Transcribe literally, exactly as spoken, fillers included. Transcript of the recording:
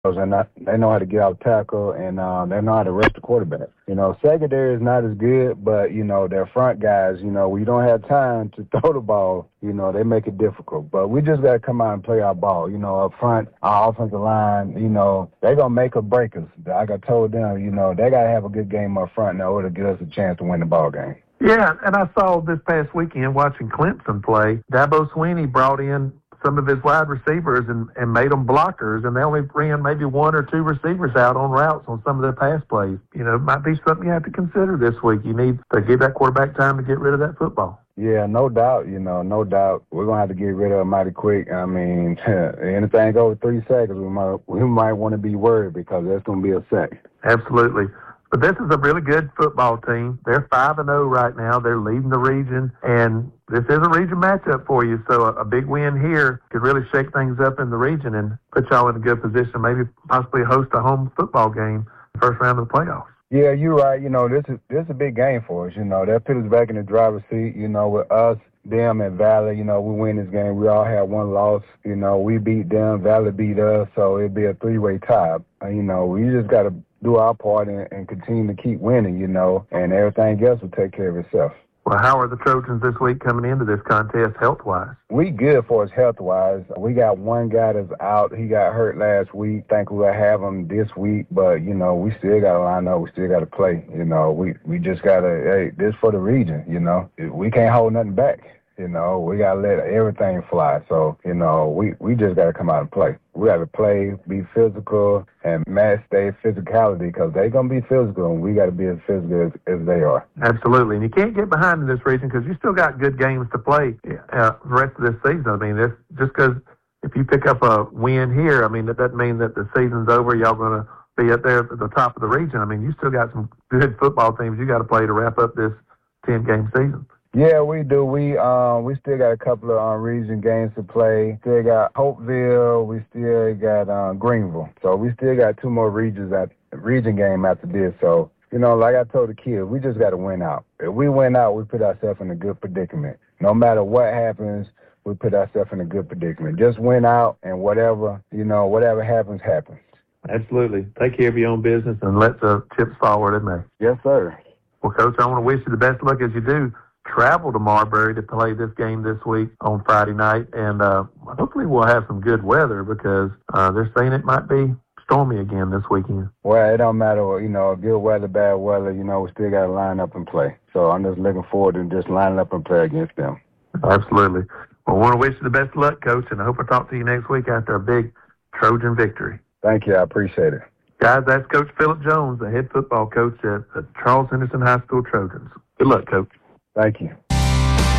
and not, they know how to get out tackle, and uh, they know how to rush the quarterback. You know, secondary is not as good, but, you know, their front guys, you know, we don't have time to throw the ball. You know, they make it difficult. But we just got to come out and play our ball. You know, up front, our offensive line, you know, they're going to make or break us. Like I told them, you know, they got to have a good game up front in order to give us a chance to win the ball game. Yeah, and I saw this past weekend watching Clemson play, Dabo Swinney brought in some of his wide receivers and, and made them blockers, and they only ran maybe one or two receivers out on routes on some of their pass plays. You know, it might be something you have to consider this week. You need to give that quarterback time to get rid of that football. Yeah, no doubt, you know, no doubt. We're going to have to get rid of it mighty quick. I mean, anything over three seconds, we might, we might want to be worried because that's going to be a sack. Absolutely. But this is a really good football team. They're five and oh right now. They're leading the region, and this is a region matchup for you. So a, a big win here could really shake things up in the region and put y'all in a good position, maybe possibly host a home football game first round of the playoffs. Yeah, you're right. You know, this is this is a big game for us. You know, that put us back in the driver's seat. You know, with us, them, and Valley, you know, we win this game. We all have one loss. You know, we beat them, Valley beat us, so it'd be a three-way tie. Uh, you know, we just got to do our part and, and continue to keep winning, you know, and everything else will take care of itself. Well, how are the Trojans this week coming into this contest health-wise? We good for us health-wise. We got one guy that's out. He got hurt last week. Think we'll have him this week, but, you know, we still got to line up. We still got to play. You know, we, we just got to, hey, this for the region, you know. We can't hold nothing back. You know, we got to let everything fly. So, you know, we, we just got to come out and play. We got to play, be physical, and match their physicality because they're going to be physical, and we got to be as physical as, as they are. Absolutely. And you can't get behind in this region because you still got good games to play uh, the rest of this season. I mean, this, just because if you pick up a win here, I mean, that doesn't mean that the season's over. Y'all going to be up there at the top of the region. I mean, you still got some good football teams you got to play to wrap up this ten-game season. Yeah, we do. We um we still got a couple of um, region games to play. Still got Hopeville. We still got um, Greenville. So we still got two more regions at region game after this. So, you know, like I told the kids, we just got to win out. If we win out, we put ourselves in a good predicament. No matter what happens, we put ourselves in a good predicament. Just win out, and whatever, you know, whatever happens, happens. Absolutely. Take care of your own business and let the chips fall where they may. Yes, sir. Well, Coach, I want to wish you the best of luck as you do travel to Marbury to play this game this week on Friday night, and uh, hopefully we'll have some good weather because uh, they're saying it might be stormy again this weekend. Well, it don't matter, you know, good weather, bad weather, you know, we still got to line up and play. So I'm just looking forward to just lining up and play against them. Absolutely. Well, I want to wish you the best of luck, Coach, and I hope I talk to you next week after a big Trojan victory. Thank you. I appreciate it. Guys, that's Coach Phillip Jones, the head football coach at the Charles Henderson High School Trojans. Good luck, Coach. Thank you.